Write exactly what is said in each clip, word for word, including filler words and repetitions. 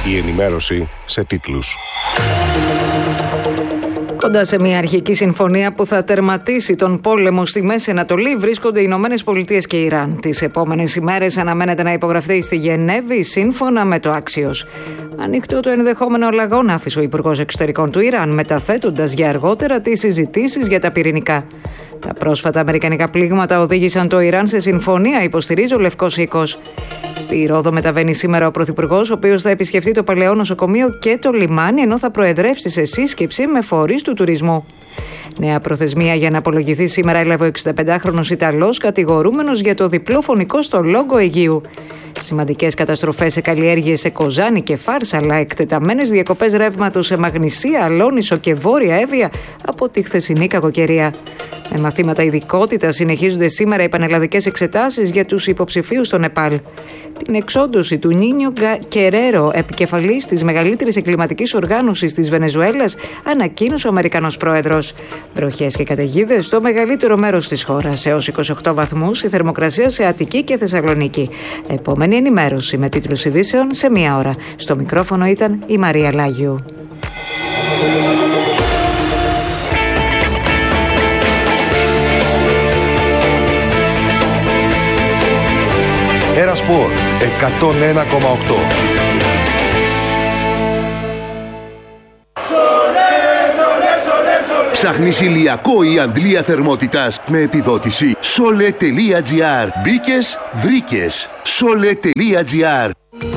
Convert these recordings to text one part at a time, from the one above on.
Η ενημέρωση σε τίτλους. Κοντά σε μια αρχική συμφωνία που θα τερματίσει τον πόλεμο στη Μέση Ανατολή βρίσκονται οι Ηνωμένες Πολιτείες και Ιράν. Τις επόμενες ημέρες αναμένεται να υπογραφεί στη Γενέβη σύμφωνα με το άξιος. Ανοιχτό το ενδεχόμενο αλλαγών άφησε ο Υπουργός Εξωτερικών του Ιράν, μεταθέτοντας για αργότερα τις συζητήσεις για τα πυρηνικά. Τα πρόσφατα αμερικανικά πλήγματα οδήγησαν το Ιράν σε συμφωνία, υποστηρίζει ο Λευκός Οίκος. Στη Ρόδο μεταβαίνει σήμερα ο Πρωθυπουργός, ο οποίος θα επισκεφτεί το παλαιό νοσοκομείο και το λιμάνι, ενώ θα προεδρεύσει σε σύσκεψη με φορείς του τουρισμού. Νέα προθεσμία για να απολογηθεί σήμερα έλαβε ο εξηνταπεντάχρονος Ιταλός, κατηγορούμενος για το διπλό φωνικό στο Λόγκο Αιγαίου. Σημαντικές καταστροφές σε καλλιέργειες σε Κοζάνη και Φάρσα, αλλά εκτεταμένες διακοπές ρεύματος σε Μαγνησία, Αλόνισο και Βόρεια Εύβοια από τη χθεσινή κακοκαιρία. Με μαθήματα ειδικότητα συνεχίζονται σήμερα οι πανελλαδικές εξετάσεις για τους υποψηφίους στο Νεπάλ. Την εξόντωση του Νίνιο Κερέρο, επικεφαλής της μεγαλύτερης εγκληματικής οργάνωσης της Βενεζουέλας, ανακοίνωσε ο Αμερικανός πρόεδρος. Βροχές και καταιγίδες στο μεγαλύτερο μέρος της χώρας, έως είκοσι οκτώ βαθμούς η θερμοκρασία σε Αττική και Θεσσαλονίκη. Επόμενη ενημέρωση με τίτλους ειδήσεων σε μία ώρα. Στο μικρόφωνο ήταν η Μαρία Λάγιου. Έρα Σπορ εκατόν ένα κόμμα οκτώ. Ψάχνεις ηλιακό ή αντλία θερμότητας με επιδότηση? Sole.gr. Μπήκες, βρήκες. Sole.gr.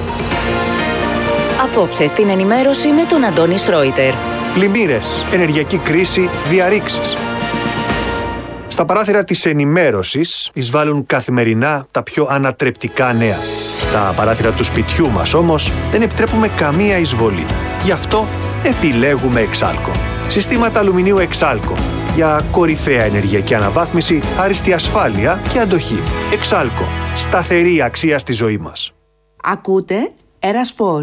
Απόψε στην ενημέρωση με τον Αντώνη Σρόιτερ. Πλημμύρες, ενεργειακή κρίση, διαρρήξεις. Στα παράθυρα της ενημέρωσης εισβάλλουν καθημερινά τα πιο ανατρεπτικά νέα. Στα παράθυρα του σπιτιού μας όμως δεν επιτρέπουμε καμία εισβολή. Γι' αυτό επιλέγουμε Εξάλκο. Συστήματα αλουμινίου Εξάλκο για κορυφαία ενεργειακή αναβάθμιση, άριστη ασφάλεια και αντοχή. Εξάλκο. Σταθερή αξία στη ζωή μας. Ακούτε Έρα Σπορ.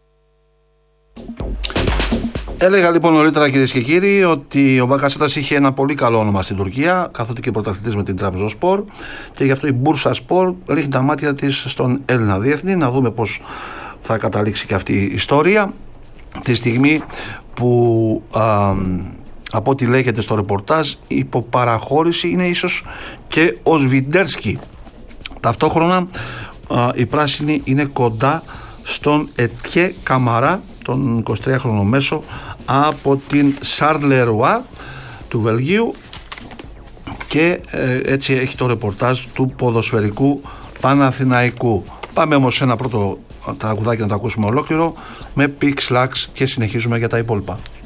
Έλεγα λοιπόν νωρίτερα, κυρίες και κύριοι, ότι ο Μπακασέτας είχε ένα πολύ καλό όνομα στην Τουρκία, καθότι και πρωταθλητής με την Τραβζονσπορ, και γι' αυτό η Μπούρσα Σπορ ρίχνει τα μάτια της στον Έλληνα διεθνή, να δούμε πώς θα καταλήξει και αυτή η ιστορία, τη στιγμή που α, από ό,τι λέγεται στο ρεπορτάζ η υποπαραχώρηση είναι ίσως και ο Σβιντέρσκι. Ταυτόχρονα α, η πράσινη είναι κοντά στον Ετιέ Καμαρά, τον εικοσιτριάχρονο μέσο από την Σαρλερουά του Βελγίου, και ε, έτσι έχει το ρεπορτάζ του ποδοσφαιρικού Παναθηναϊκού. Πάμε όμως σε ένα πρώτο τραγουδάκι να το ακούσουμε ολόκληρο με Pix Lax και συνεχίζουμε για τα υπόλοιπα.